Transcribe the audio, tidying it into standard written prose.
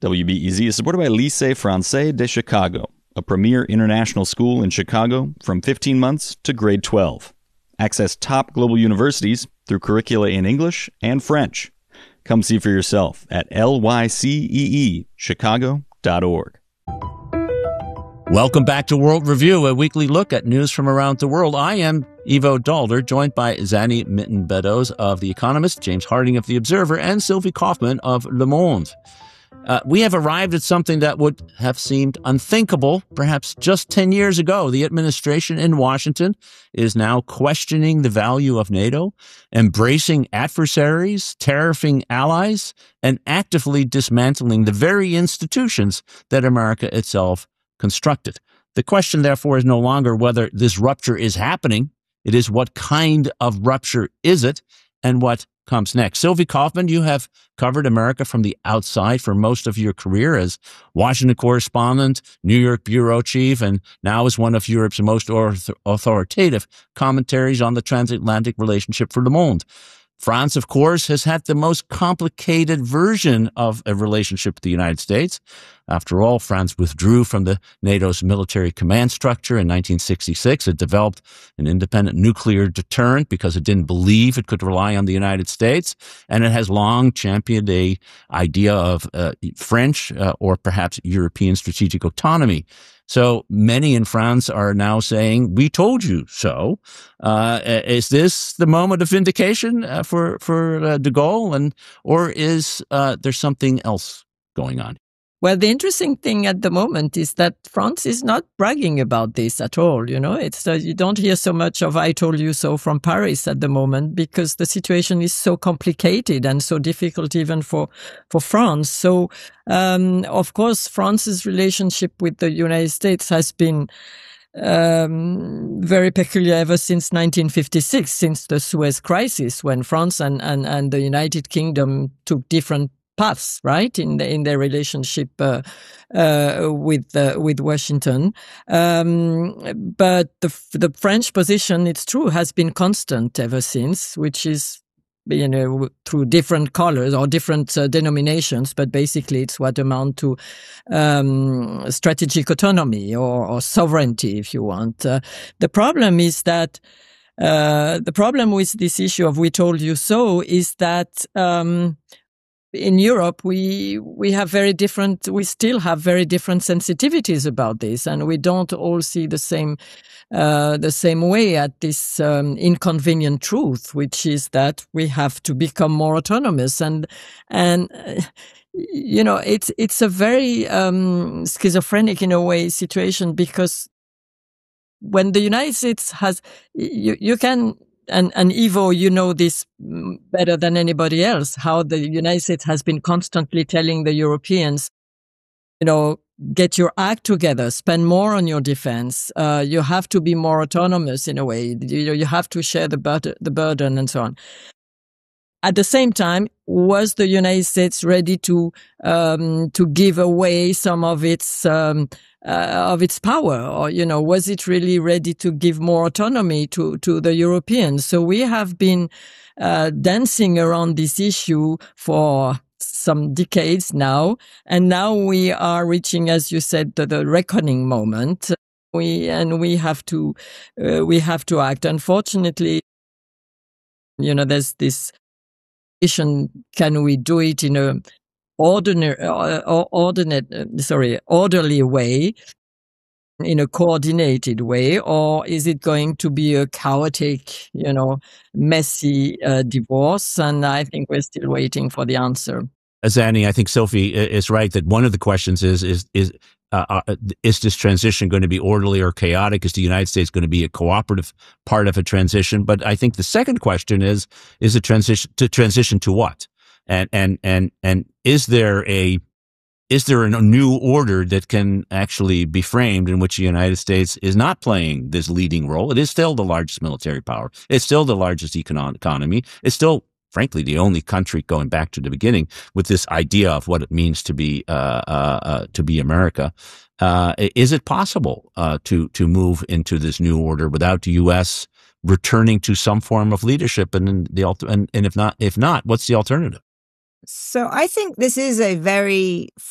WBEZ is supported by Lycée Français de Chicago, a premier international school in Chicago from 15 months to grade 12. Access top global universities through curricula in English and French. Come see for yourself at lyceechicago.org. Welcome back to World Review, a weekly look at news from around the world. I am Ivo Daalder, joined by Zanny Mitten-Beddoes of The Economist, James Harding of The Observer, and Sylvie Kaufman of Le Monde. We have arrived at something that would have seemed unthinkable perhaps just 10 years ago. The administration in Washington is now questioning the value of NATO, embracing adversaries, tariffing allies, and actively dismantling the very institutions that America itself constructed. The question, therefore, is no longer whether this rupture is happening. It is what kind of rupture is it and what comes next. Sylvie Kaufman, you have covered America from the outside for most of your career as Washington correspondent, New York bureau chief, and now as one of Europe's most authoritative commentaries on the transatlantic relationship for Le Monde. France, of course, has had the most complicated version of a relationship with the United States. After all, France withdrew from the NATO's military command structure in 1966. It developed an independent nuclear deterrent because it didn't believe it could rely on the United States. And it has long championed a idea of French or perhaps European strategic autonomy. So many in France are now saying, we told you so. Is this the moment of vindication for de Gaulle? Or is there something else going on? Well, the interesting thing at the moment is that France is not bragging about this at all. You know, it's you don't hear so much of "I told you so" from Paris at the moment because the situation is so complicated and so difficult even for France. So, of course, France's relationship with the United States has been very peculiar ever since 1956, since the Suez Crisis, when France and the United Kingdom took different paths, right, in their relationship with Washington. But the French position, it's true, has been constant ever since, which is, you know, through different colors or different denominations, but basically it's what amount to strategic autonomy or sovereignty, if you want. The problem is that the problem with this issue of "we told you so" is that in Europe, we still have very different sensitivities about this, and we don't all see the same way at this inconvenient truth, which is that we have to become more autonomous. And you know, it's a very schizophrenic in a way situation, because when the United States has, you can. And Ivo, you know this better than anybody else, how the United States has been constantly telling the Europeans, you know, get your act together, spend more on your defense. You have to be more autonomous in a way. You have to share the burden and so on. At the same time, was the United States ready to give away some of its power, or, you know, was it really ready to give more autonomy to the Europeans? So we have been dancing around this issue for some decades now, and now we are reaching, as you said, the reckoning moment. We have to act. Unfortunately, you know, there's this issue: can we do it in a orderly way, in a coordinated way, or is it going to be a chaotic, you know, messy divorce? And I think we're still waiting for the answer. Zanny, I think Sophie is right that one of the questions is this transition going to be orderly or chaotic? Is the United States going to be a cooperative part of a transition? But I think the second question is a transition to what? And is there a new order that can actually be framed in which the United States is not playing this leading role? It is still the largest military power. It's still the largest economy. It's still, frankly, the only country, going back to the beginning, with this idea of what it means to be America. Is it possible to move into this new order without the U.S. returning to some form of leadership? And if not, what's the alternative? So I think this is a very